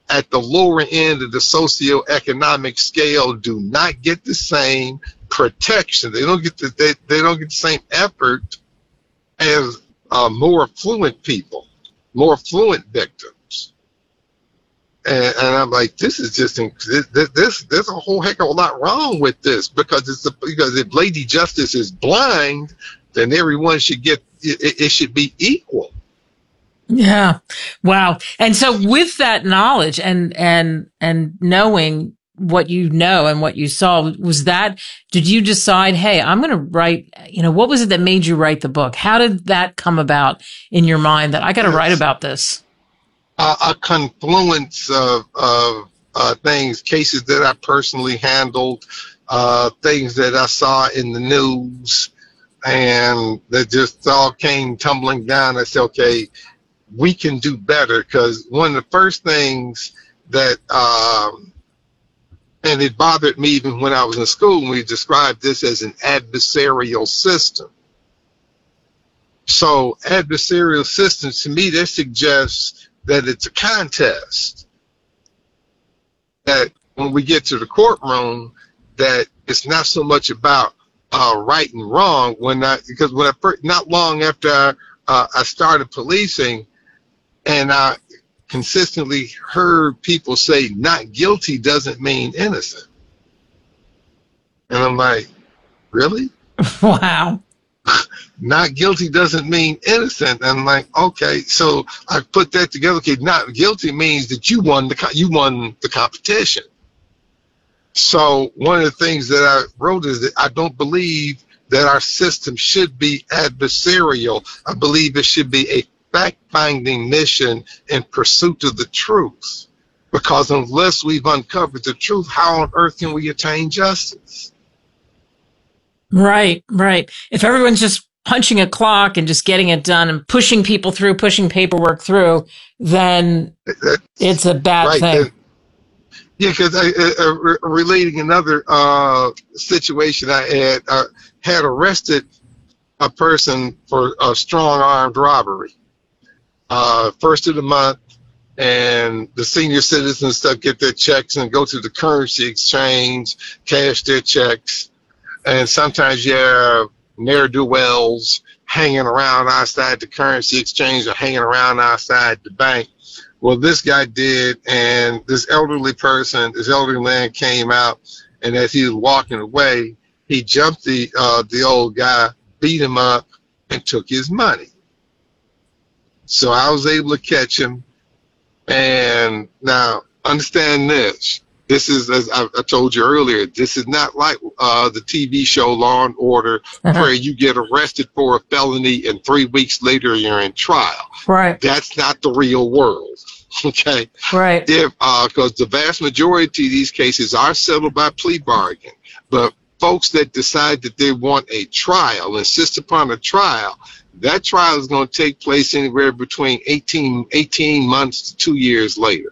at the lower end of the socioeconomic scale do not get the same protection. They don't get they don't get the same effort as more affluent people, more affluent victims. And I'm like, this is just there's a whole heck of a lot wrong with this, because if Lady Justice is blind, then everyone should get it should be equal. Yeah. Wow. And so with that knowledge and knowing what you know and what you saw, did you decide, hey, I'm going to write, what was it that made you write the book? How did that come about in your mind that I got to write about this? A confluence of things, cases that I personally handled, things that I saw in the news, and that just all came tumbling down. I said, okay, we can do better, because one of the first things that, and it bothered me even when I was in school, when we described this as an adversarial system. So adversarial system, to me, that suggests that it's a contest. That when we get to the courtroom, that it's not so much about right and wrong. Because not long after I started policing, and I consistently heard people say not guilty doesn't mean innocent. And I'm like, really? Wow. Not guilty doesn't mean innocent. And I'm like, okay, so I put that together. Okay, not guilty means that you won the competition. So one of the things that I wrote is that I don't believe that our system should be adversarial. I believe it should be a fact-finding mission in pursuit of the truth. Because unless we've uncovered the truth, how on earth can we attain justice? Right. If everyone's just punching a clock and just getting it done and pushing people through, pushing paperwork through, then it's a bad thing. Yeah, because relating another situation, I had arrested a person for a strong-armed robbery. First of the month, and the senior citizens stuff get their checks and go to the currency exchange, cash their checks, and sometimes you have ne'er-do-wells hanging around outside the currency exchange or hanging around outside the bank. Well, this guy did, and this elderly man came out, and as he was walking away, he jumped the old guy, beat him up, and took his money. So I was able to catch him. And now, understand this. This is, as I told you earlier, this is not like the TV show Law and Order, where you get arrested for a felony and 3 weeks later you're in trial. Right. That's not the real world. Okay. Right. Because the vast majority of these cases are settled by plea bargain. But folks that decide that they want a trial, insist upon a trial, that trial is going to take place anywhere between 18 months to 2 years later.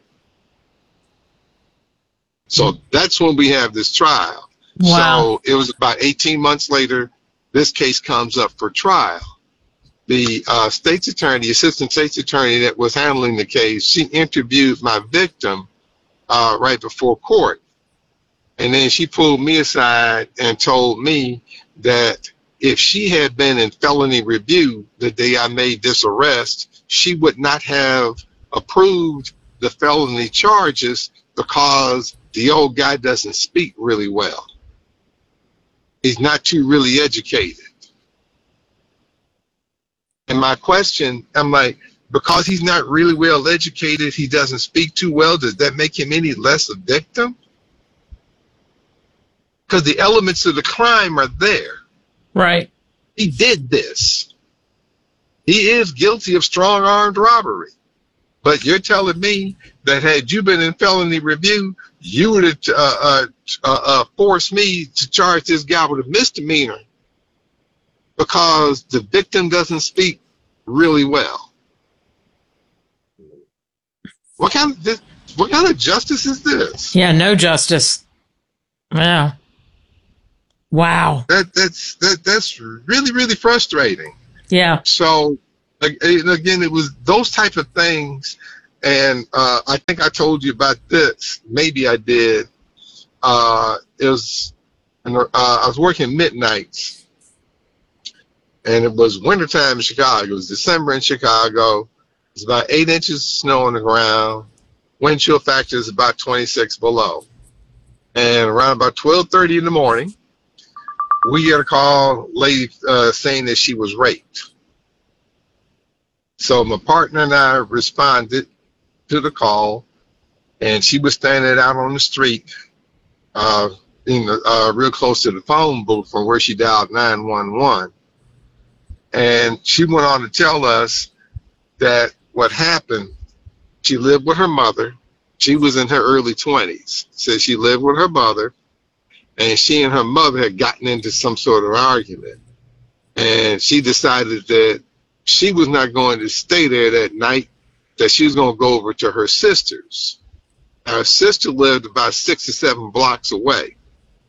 So that's when we have this trial. Wow. So it was about 18 months later, this case comes up for trial. The state's attorney, assistant state's attorney that was handling the case, she interviewed my victim right before court. And then she pulled me aside and told me that if she had been in felony review the day I made this arrest, she would not have approved the felony charges because the old guy doesn't speak really well. He's not too really educated. And my question, I'm like, because he's not really well educated, he doesn't speak too well, does that make him any less a victim? Because the elements of the crime are there. Right. He did this. He is guilty of strong-armed robbery. But you're telling me that had you been in felony review, you would have forced me to charge this guy with a misdemeanor because the victim doesn't speak really well. What kind of justice is this? Yeah, no justice. Yeah. Wow. That's really, really frustrating. Yeah. So again, it was those type of things, And I think I told you about this. Maybe I did. I was working midnights, and it was wintertime in Chicago. It was December in Chicago. It was about 8 inches of snow on the ground. Wind chill factor is about 26 below. And around about 12:30 in the morning, we get a call, lady saying that she was raped. So my partner and I responded to the call, and she was standing out on the street, real close to the phone booth from where she dialed 911. And she went on to tell us that what happened, she lived with her mother. She was in her early 20s. Said she lived with her mother, and she and her mother had gotten into some sort of argument. And she decided that she was not going to stay there that night, that she was going to go over to her sister's. Her sister lived about 6 or 7 blocks away.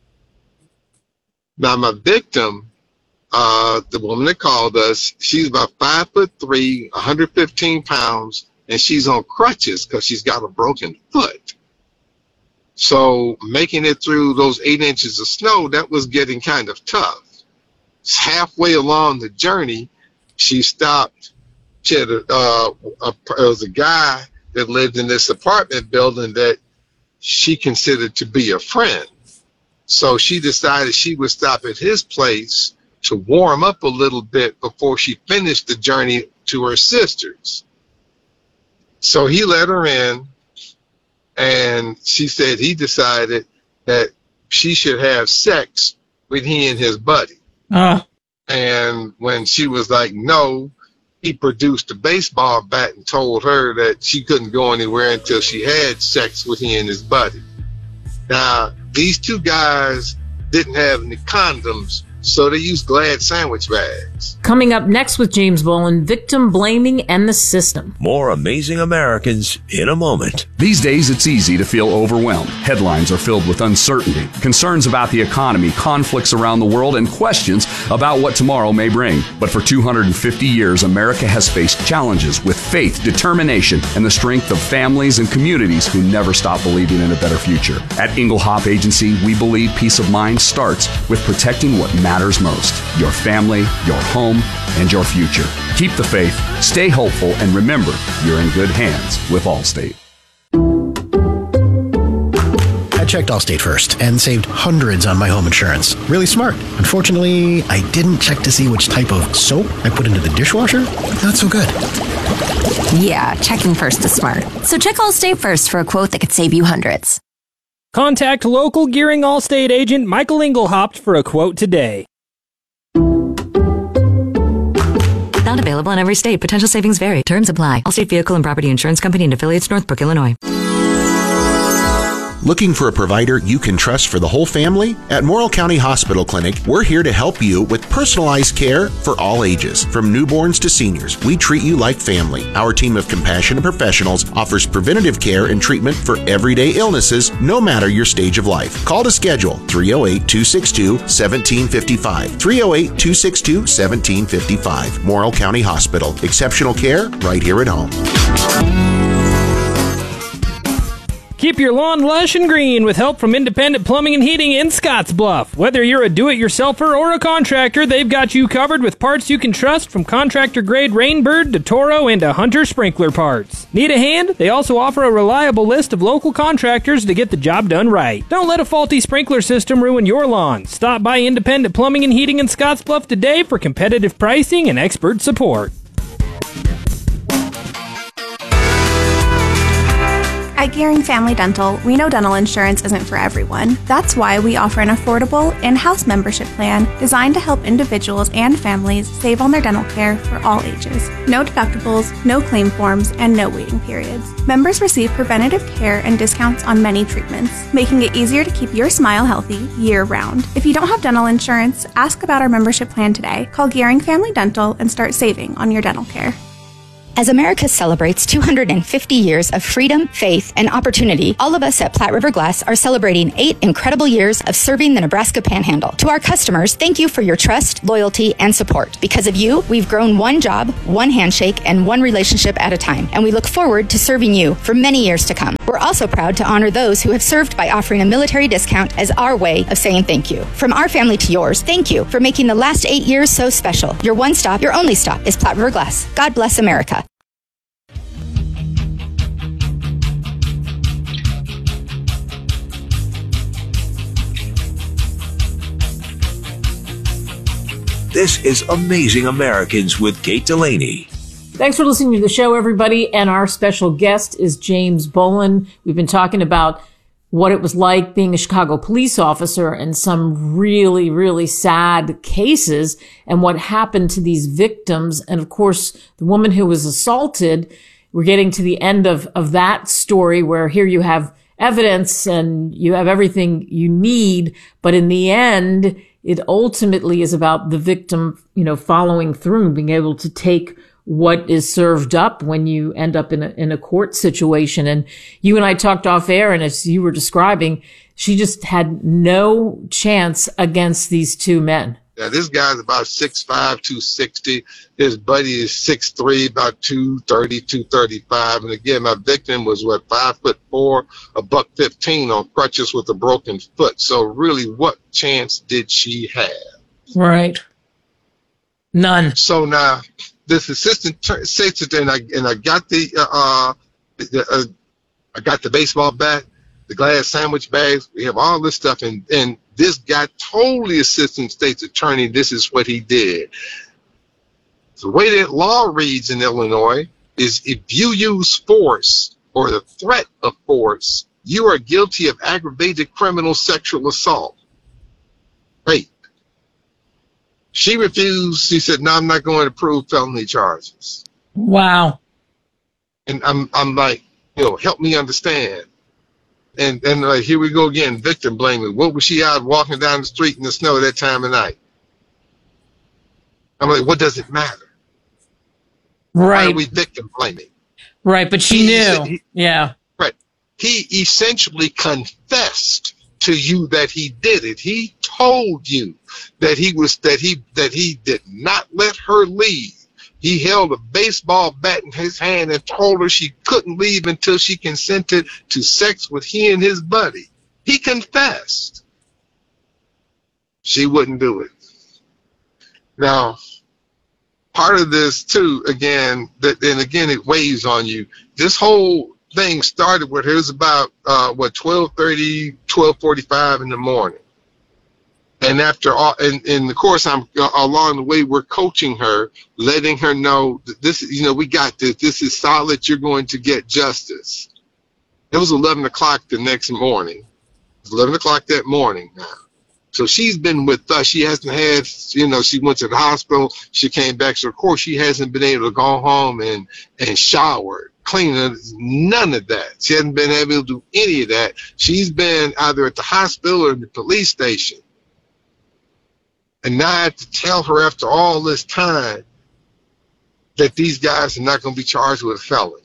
Now, my victim, the woman that called us, she's about 5'3", 115 pounds, and she's on crutches because she's got a broken foot. So making it through those 8 inches of snow, that was getting kind of tough. Halfway along the journey, she stopped. She had there was a guy that lived in this apartment building that she considered to be a friend. So she decided she would stop at his place to warm up a little bit before she finished the journey to her sister's. So he let her in, and she said he decided that she should have sex with he and his buddy. And when she was like, no, he produced a baseball bat and told her that she couldn't go anywhere until she had sex with he and his buddy. Now, these two guys didn't have any condoms, so they used Glad sandwich bags. Coming up next with James Boland, victim blaming and the system. More Amazing Americans in a moment. These days, it's easy to feel overwhelmed. Headlines are filled with uncertainty, concerns about the economy, conflicts around the world, and questions about what tomorrow may bring. But for 250 years, America has faced challenges with faith, determination, and the strength of families and communities who never stop believing in a better future. At Inglehop Agency, we believe peace of mind starts with protecting what matters most: your family, your home, and your future. Keep the faith, stay hopeful, and remember, you're in good hands with Allstate. I checked Allstate first and saved hundreds on my home insurance. Really smart. Unfortunately, I didn't check to see which type of soap I put into the dishwasher. Not so good. Yeah, checking first is smart. So check Allstate first for a quote that could save you hundreds. Contact local Gearing Allstate agent Michael Engelhaupt for a quote today. Not available in every state. Potential savings vary. Terms apply. Allstate Vehicle and Property Insurance Company and affiliates, Northbrook, Illinois. Looking for a provider you can trust for the whole family? At Morrill County Hospital Clinic, we're here to help you with personalized care for all ages. From newborns to seniors, we treat you like family. Our team of compassionate professionals offers preventative care and treatment for everyday illnesses, no matter your stage of life. Call to schedule 308-262-1755. 308-262-1755. Morrill County Hospital. Exceptional care right here at home. Keep your lawn lush and green with help from Independent Plumbing and Heating in Scottsbluff. Whether you're a do-it-yourselfer or a contractor, they've got you covered with parts you can trust, from contractor-grade Rainbird to Toro and to Hunter sprinkler parts. Need a hand? They also offer a reliable list of local contractors to get the job done right. Don't let a faulty sprinkler system ruin your lawn. Stop by Independent Plumbing and Heating in Scottsbluff today for competitive pricing and expert support. At Gearing Family Dental, we know dental insurance isn't for everyone. That's why we offer an affordable in-house membership plan designed to help individuals and families save on their dental care for all ages. No deductibles, no claim forms, and no waiting periods. Members receive preventative care and discounts on many treatments, making it easier to keep your smile healthy year-round. If you don't have dental insurance, ask about our membership plan today. Call Gearing Family Dental and start saving on your dental care. As America celebrates 250 years of freedom, faith, and opportunity, all of us at Platte River Glass are celebrating 8 incredible years of serving the Nebraska Panhandle. To our customers, thank you for your trust, loyalty, and support. Because of you, we've grown one job, one handshake, and one relationship at a time, and we look forward to serving you for many years to come. We're also proud to honor those who have served by offering a military discount as our way of saying thank you. From our family to yours, thank you for making the last 8 years so special. Your one stop, your only stop is Platte River Glass. God bless America. This is Amazing Americans with Kate Delaney. Thanks for listening to the show, everybody. And our special guest is James Boland. We've been talking about what it was like being a Chicago police officer and some really, really sad cases and what happened to these victims. And of course, the woman who was assaulted, we're getting to the end of that story where here you have evidence and you have everything you need. But in the end, it ultimately is about the victim, following through and being able to take what is served up when you end up in a court situation. And you and I talked off air, and as you were describing, she just had no chance against these two men. Yeah, this guy's about 6'5", 260. His buddy is 6'3", about 230, 235. And again, my victim was 5'4", $115 on crutches with a broken foot. So really, what chance did she have? Right. None. So now, this assistant says to them, and I got I got the baseball bat, the glass sandwich bags. We have all this stuff, and this guy told the assistant state's attorney this is what he did. The way that law reads in Illinois is if you use force or the threat of force, you are guilty of aggravated criminal sexual assault. Rape. She refused. She said, "No, I'm not going to prove felony charges." Wow. And I'm like, help me understand. And like, here we go again, victim blaming. What was she out walking down the street in the snow that time of night? I'm like, what does it matter? Right. Why are we victim blaming? Right, but she knew. Yeah. Right. He essentially confessed to you that he did it. He told you that he did not let her leave. He held a baseball bat in his hand and told her she couldn't leave until she consented to sex with he and his buddy. He confessed. She wouldn't do it. Now, part of this too, again, it weighs on you. This whole thing started with, it was about 12:30, 12:45 in the morning. And after all, and of course, I'm along the way, we're coaching her, letting her know that this, we got this. This is solid. You're going to get justice. It was 11 o'clock the next morning. It was 11 o'clock that morning now. So she's been with us. She hasn't had, she went to the hospital. She came back. So of course, she hasn't been able to go home and shower, clean, none of that. She hasn't been able to do any of that. She's been either at the hospital or in the police station. And now I have to tell her after all this time that these guys are not going to be charged with a felony.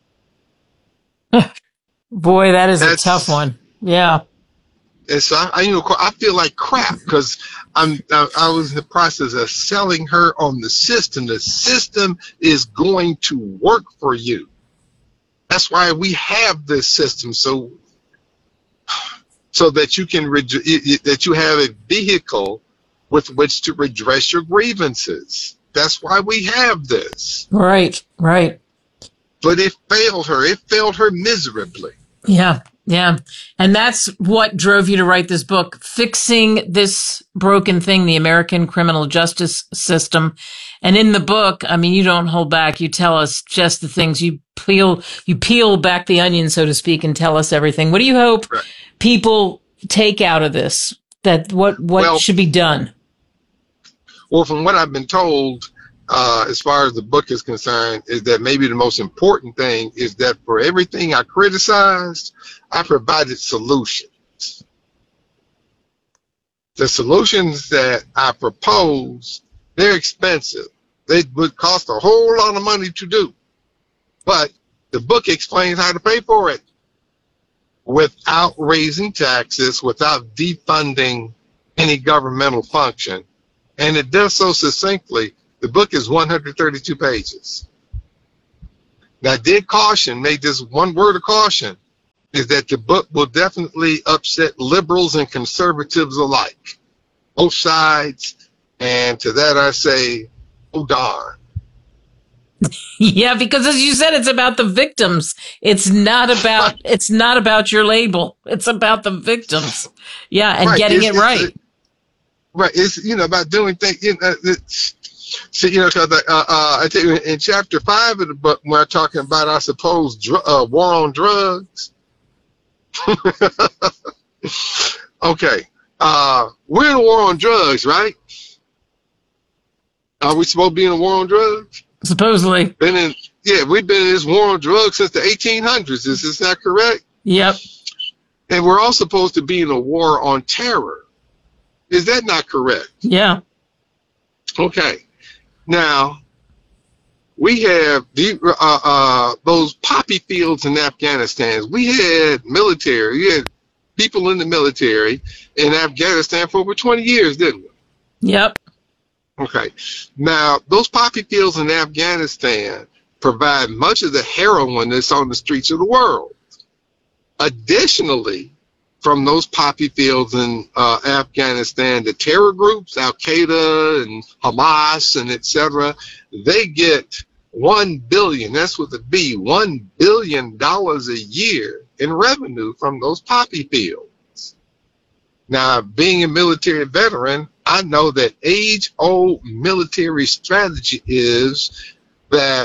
Boy, that's a tough one. Yeah. And so I feel like crap because I was in the process of selling her on the system. The system is going to work for you. That's why we have this system, so that you can that you have a vehicle with which to redress your grievances. That's why we have this. Right. But it failed her. It failed her miserably. Yeah. And that's what drove you to write this book, Fixing This Broken Thing, the American Criminal Justice System. And in the book, you don't hold back. You tell us just the things. You peel back the onion, so to speak, and tell us everything. What do you hope people take out of this? That what should be done? Well, from what I've been told, as far as the book is concerned, is that maybe the most important thing is that for everything I criticized, I provided solutions. The solutions that I propose, they're expensive. They would cost a whole lot of money to do. But the book explains how to pay for it without raising taxes, without defunding any governmental function. And it does so succinctly. The book is 132 pages. Now, I did caution, made this one word of caution, is that the book will definitely upset liberals and conservatives alike, both sides. And to that I say, oh darn. Yeah, because as you said, it's about the victims. It's not about your label. It's about the victims. Yeah, and right. getting it right. Right. It's, about doing things. So, I tell you, in chapter 5 of the book, when I'm talking about, I suppose, war on drugs. Okay. We're in a war on drugs, right? Are we supposed to be in a war on drugs? Supposedly. We've been in this war on drugs since the 1800s. Is this not correct? Yep. And we're all supposed to be in a war on terror. Is that not correct? Yeah. Okay. Now, we have those poppy fields in Afghanistan. We had military. We had people in the military in Afghanistan for over 20 years, didn't we? Yep. Okay. Now, those poppy fields in Afghanistan provide much of the heroin that's on the streets of the world. Additionally, from those poppy fields in Afghanistan, the terror groups, Al-Qaeda and Hamas and etc., they get $1 billion, that's with a B, $1 billion a year in revenue from those poppy fields. Now, being a military veteran, I know that age-old military strategy is that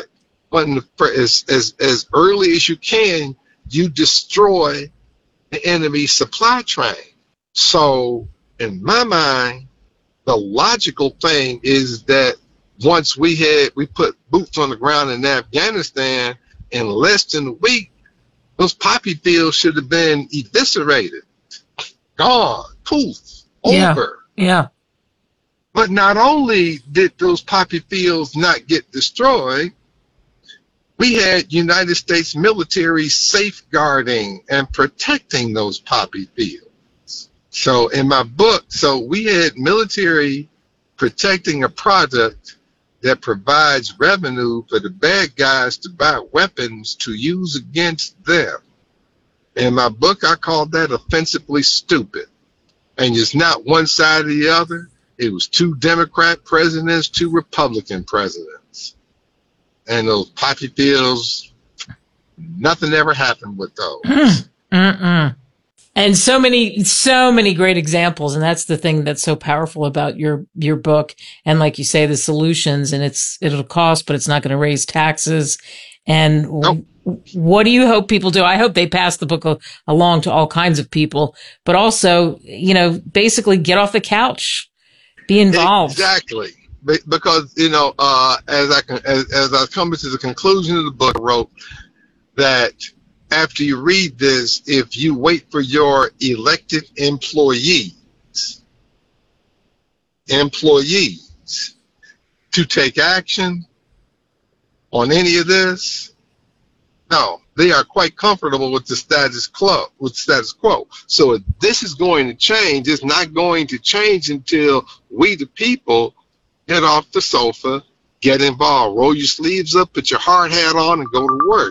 as early as you can, you destroy the enemy supply train. So, in my mind, the logical thing is that once we put boots on the ground in Afghanistan, in less than a week, those poppy fields should have been eviscerated, gone, poof, over. Yeah. But not only did those poppy fields not get destroyed, we had United States military safeguarding and protecting those poppy fields. So in my book, we had military protecting a product that provides revenue for the bad guys to buy weapons to use against them. In my book, I called that offensively stupid. And it's not one side or the other. It was 2 Democrat presidents, 2 Republican presidents. And those poppy fields, nothing ever happened with those. And so many great examples. And that's the thing that's so powerful about your book. And like you say, the solutions, and it'll cost, but it's not going to raise taxes. And what do you hope people do? I hope they pass the book along to all kinds of people, but also, basically get off the couch, be involved. Exactly. Because, as I come to the conclusion of the book, I wrote that after you read this, if you wait for your elected employees to take action on any of this, no, they are quite comfortable with the status quo. So if this is going to change, it's not going to change until we, the people, get off the sofa, get involved, roll your sleeves up, put your hard hat on, and go to work.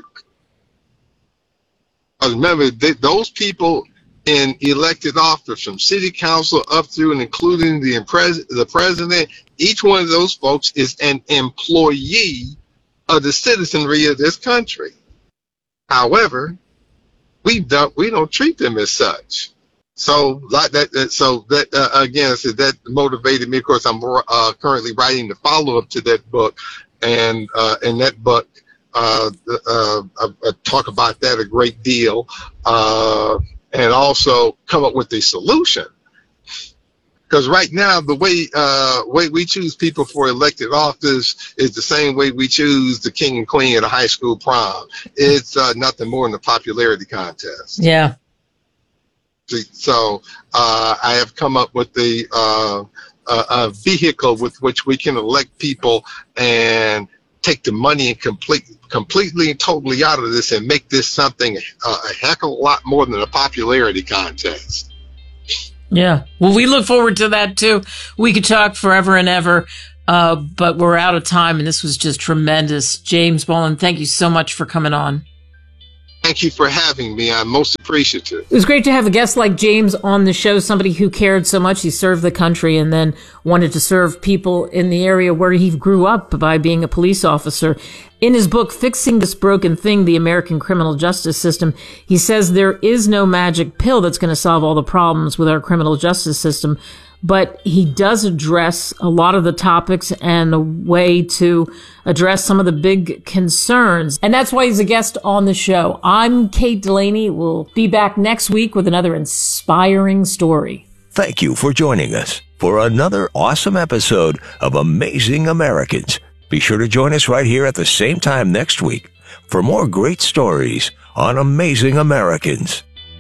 Remember, those people in elected office, from city council up through and including the president, each one of those folks is an employee of the citizenry of this country. However, we don't treat them as such. So like that. Again, that motivated me. Of course, I'm currently writing the follow-up to that book, and in that book, I talk about that a great deal, and also come up with a solution. Because right now, the way we choose people for elected office is the same way we choose the king and queen at a high school prom. It's nothing more than a popularity contest. Yeah. So I have come up with a vehicle with which we can elect people and take the money and completely and totally out of this and make this something a heck of a lot more than a popularity contest. Yeah. Well, we look forward to that too. We could talk forever and ever, but we're out of time, and this was just tremendous. James Boland, thank you so much for coming on. Thank you for having me. I'm most appreciative. It was great to have a guest like James on the show, somebody who cared so much. He served the country and then wanted to serve people in the area where he grew up by being a police officer. In his book, Fixing This Broken Thing, The American Criminal Justice System, he says there is no magic pill that's going to solve all the problems with our criminal justice system, but he does address a lot of the topics and a way to address some of the big concerns. And that's why he's a guest on the show. I'm Kate Delaney. We'll be back next week with another inspiring story. Thank you for joining us for another awesome episode of Amazing Americans. Be sure to join us right here at the same time next week for more great stories on Amazing Americans.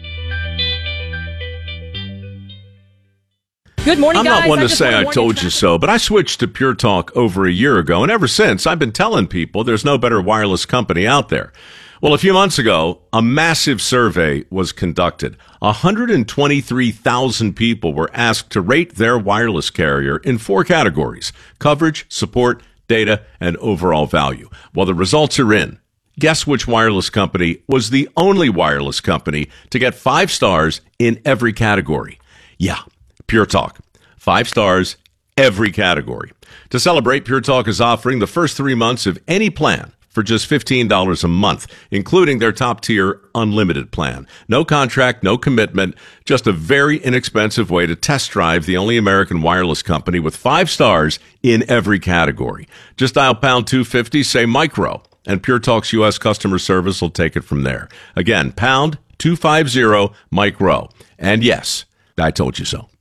Good morning, guys. I'm not one to say I told you so, but I switched to Pure Talk over a year ago, and ever since, I've been telling people there's no better wireless company out there. Well, a few months ago, a massive survey was conducted. 123,000 people were asked to rate their wireless carrier in 4 categories: coverage, support, data, and overall value. Well, the results are in. Guess which wireless company was the only wireless company to get 5 stars in every category? Yeah, Pure Talk. 5 stars, every category. To celebrate, Pure Talk is offering the first 3 months of any plan for just $15 a month, including their top-tier unlimited plan. No contract, no commitment, just a very inexpensive way to test drive the only American wireless company with 5 stars in every category. Just dial pound 250, say micro, and Pure Talk's U.S. customer service will take it from there. Again, pound 250 micro. And yes, I told you so.